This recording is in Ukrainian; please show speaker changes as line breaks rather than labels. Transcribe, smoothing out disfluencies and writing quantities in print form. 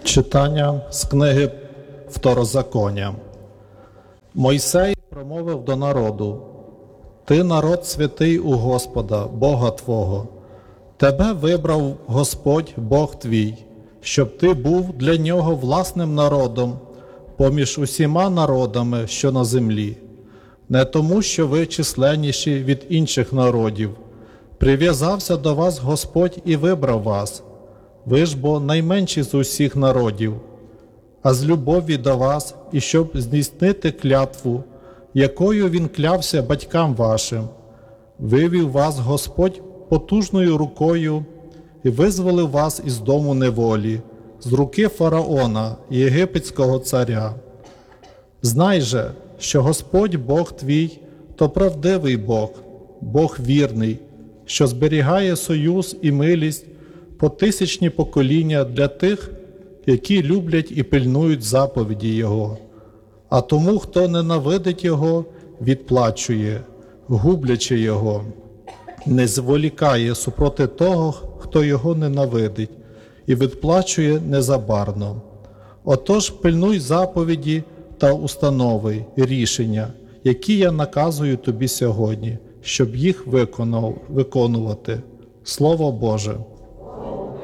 Читання з книги Второзаконня. Мойсей промовив до народу: «Ти народ святий у Господа, Бога твого. Тебе вибрав Господь, Бог твій, щоб ти був для нього власним народом поміж усіма народами, що на землі. Не тому, що ви численніші від інших народів. Прив'язався до вас Господь і вибрав вас. Ви ж бо найменші з усіх народів, а з любові до вас, і щоб здійснити клятву, якою він клявся батькам вашим, вивів вас Господь потужною рукою і визволив вас із дому неволі, з руки фараона, єгипетського царя. Знай же, що Господь Бог твій – то правдивий Бог, Бог вірний, що зберігає союз і милість по тисячні покоління для тих, які люблять і пильнують заповіді Його. А тому, хто ненавидить Його, відплачує, гублячи Його, не зволікає супроти того, хто Його ненавидить, і відплачує незабарно. Отож, пильнуй заповіді та установи, рішення, які я наказую тобі сьогодні, щоб їх виконувати. Слово Боже.